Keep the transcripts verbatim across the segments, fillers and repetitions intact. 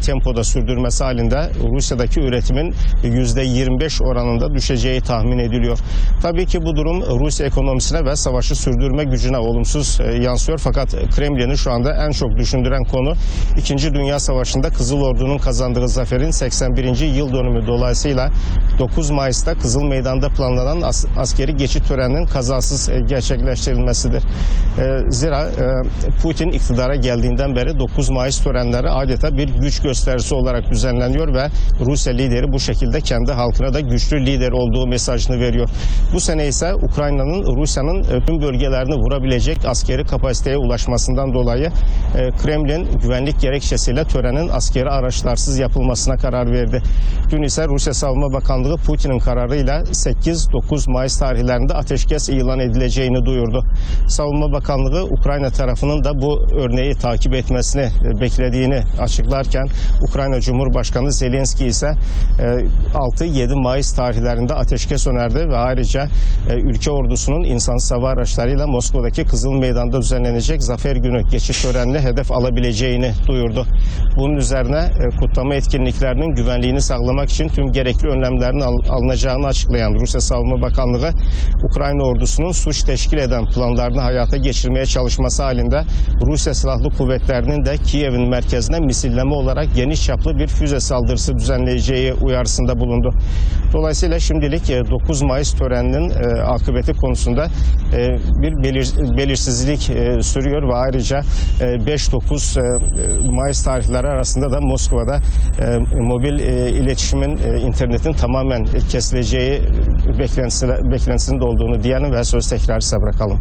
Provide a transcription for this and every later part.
tempoda sürdürmesi halinde Rusya'daki üretimin yüzde yirmi beş oranında düşeceği tahmin ediliyor. Tabii ki bu durum Rusya ekonomisine ve savaşı sürdürme gücüne olumsuz yansıyor. Fakat Kremlin'i şu anda en çok düşündüren konu İkinci Dünya Savaşı'nda Kızıl Ordu'nun kazandığı zaferin seksen birinci yıl dönümü dolayısıyla dokuz Mayıs'ta Kızıl Meydan'da planlanan as askeri geçit töreninin kazasız gerçekleştirilmesidir. Zira Putin iktidara geldiğinden beri dokuz Mayıs törenleri adeta bir güç gösterisi olarak düzenleniyor ve Rusya lideri bu şekilde kendi halkına da güçlü lider olduğu mesajını veriyor. Bu sene ise Ukrayna'nın Rusya'nın tüm bölgelerini vurabilecek askeri kapasiteye ulaşmasından dolayı Kremlin güvenlik gerekçesiyle törenin askeri araçlarsız yapılmasına karar verdi. Dün ise Rusya Savunma Bakanlığı Putin'in kararıyla sekiz dokuz Mayıs tarihlerinde ateşkes ilan edileceğini duyurdu. Savunma Bakanlığı Ukrayna tarafının da bu örneği takip etmesini beklediğini açıklarken Ukrayna Cumhurbaşkanı Zelenski ise altı yedi Mayıs tarihlerinde ateşkes önerdi ve ayrıca ülke ordusunun insansız hava araçlarıyla Moskova'daki Kızıl Meydan'da düzenlenecek Zafer Günü geçit törenine hedef alabileceğini duyurdu. Bunun üzerine kutlama etkinliklerinin güvenliğini sağlamak için tüm gerekli önlemlerin alınacağını açıklayan Rusya Savunma Bakanlığı, Ukrayna ordusunun suç teşkil eden planlarını hayata geçirmeye çalışması halinde Rusya Silahlı Kuvvetleri'nin de Kiev'in merkezine misilleme olarak geniş çaplı bir füze saldırısı düzenleyeceği uyarısında bulundu. Dolayısıyla şimdilik dokuz Mayıs töreninin akıbeti konusunda bir belir belirsizlik sürüyor ve ayrıca beş dokuz Mayıs tarihleri arasında da Moskova'da mobil iletişimin, internetin tamamen kesileceği beklentisinde olduğunu diyelim ve söz tekrar size bırakalım.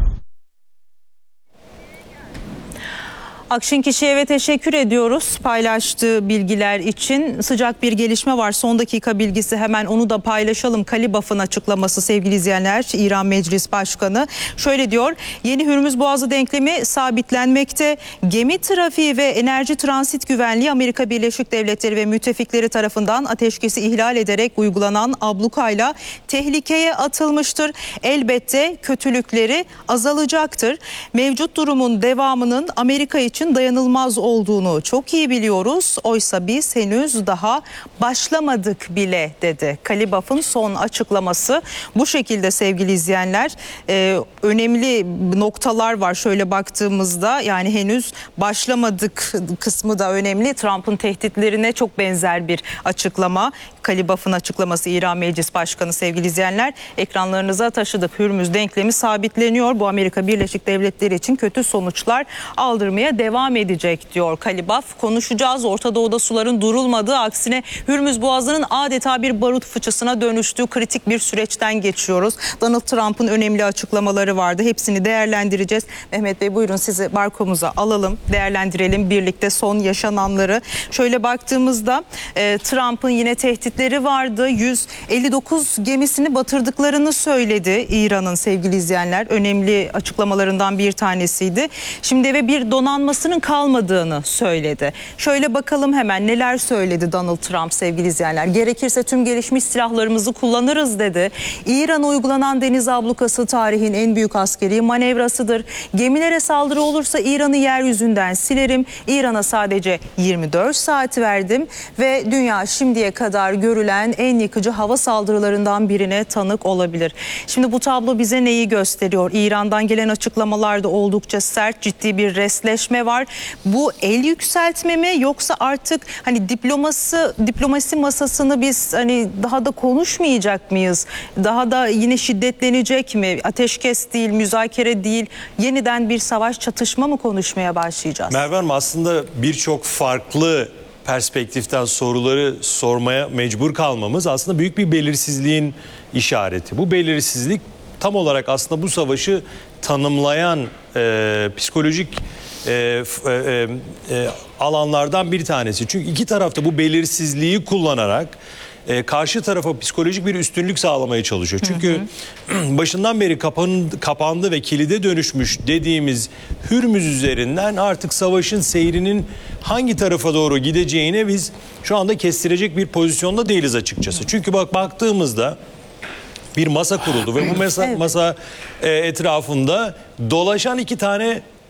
Akşin Kişiyev'e teşekkür ediyoruz paylaştığı bilgiler için. Sıcak bir gelişme var. Son dakika bilgisi, hemen onu da paylaşalım. Kalibaf'ın açıklaması sevgili izleyenler. İran Meclis Başkanı şöyle diyor: yeni Hürmüz Boğazı denklemi sabitlenmekte. Gemi trafiği ve enerji transit güvenliği Amerika Birleşik Devletleri ve müttefikleri tarafından ateşkesi ihlal ederek uygulanan ablukayla tehlikeye atılmıştır. Elbette kötülükleri azalacaktır. Mevcut durumun devamının Amerika için dayanılmaz olduğunu çok iyi biliyoruz. Oysa biz henüz daha başlamadık bile dedi. Kalibaf'ın son açıklaması bu şekilde sevgili izleyenler. Ee, önemli noktalar var şöyle baktığımızda, yani henüz başlamadık kısmı da önemli. Trump'ın tehditlerine çok benzer bir açıklama. Kalibaf'ın açıklaması, İran Meclis Başkanı sevgili izleyenler. Ekranlarınıza taşıdık. Hürmüz denklemi sabitleniyor. Bu Amerika Birleşik Devletleri için kötü sonuçlar aldırmaya devam edecek diyor Kalibaf. Konuşacağız. Orta Doğu'da suların durulmadığı, aksine Hürmüz Boğazı'nın adeta bir barut fıçısına dönüştüğü kritik bir süreçten geçiyoruz. Donald Trump'ın önemli açıklamaları vardı. Hepsini değerlendireceğiz. Mehmet Bey, buyurun sizi barkomuza alalım. Değerlendirelim birlikte son yaşananları. Şöyle baktığımızda e, Trump'ın yine tehditleri vardı. yüz elli dokuz gemisini batırdıklarını söyledi İran'ın sevgili izleyenler. Önemli açıklamalarından bir tanesiydi. Şimdi eve bir donanmasının kalmadığını söyledi. Şöyle bakalım hemen neler söyledi Donald Trump sevgili izleyenler. Gerekirse tüm gelişmiş silahlarımızı kullanırız dedi. İran'a uygulanan deniz ablukası tarihin en büyük askeri manevrasıdır. Gemilere saldırı olursa İran'ı yeryüzünden silerim. İran'a sadece yirmi dört saat verdim ve dünya şimdiye kadar görülen en yıkıcı hava saldırılarından birine tanık olabilir. Şimdi bu tablo bize neyi gösteriyor? İran'dan gelen açıklamalarda oldukça sert, ciddi bir resleşme var. Bu el yükseltme mi, yoksa artık hani diplomasi diplomasi masasını biz hani daha da konuşmayacak mıyız? Daha da yine şiddetlenecek mi? Ateşkes değil, müzakere değil, yeniden bir savaş, çatışma mı konuşmaya başlayacağız? Merve Hanım, aslında birçok farklı perspektiften soruları sormaya mecbur kalmamız aslında büyük bir belirsizliğin işareti. Bu belirsizlik tam olarak aslında bu savaşı tanımlayan e, psikolojik e, e, e, alanlardan bir tanesi. Çünkü iki tarafta bu belirsizliği kullanarak e, karşı tarafa psikolojik bir üstünlük sağlamaya çalışıyor. Çünkü hı hı. başından beri kapandı, kapandı ve kilide dönüşmüş dediğimiz Hürmüz üzerinden artık savaşın seyrinin hangi tarafa doğru gideceğine biz şu anda kestirecek bir pozisyonda değiliz açıkçası. Çünkü bak baktığımızda bir masa kuruldu ve bu masa, evet. masa e, etrafında dolaşan iki tane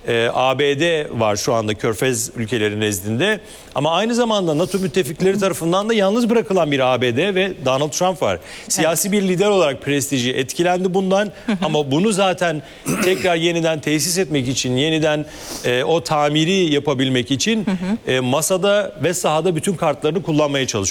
e, A B D var şu anda Körfez ülkeleri nezdinde. Ama aynı zamanda NATO müttefikleri tarafından da yalnız bırakılan bir A B D ve Donald Trump var. Siyasi bir lider olarak prestiji etkilendi bundan ama bunu zaten tekrar yeniden tesis etmek için, yeniden e, o tamiri yapabilmek için e, masada ve sahada bütün kartlarını kullanmaya çalışıyor.